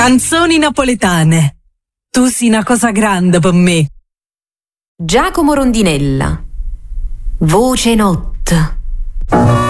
Canzoni napoletane. Tu sei una cosa grande per me. Giacomo Rondinella. Voce notte.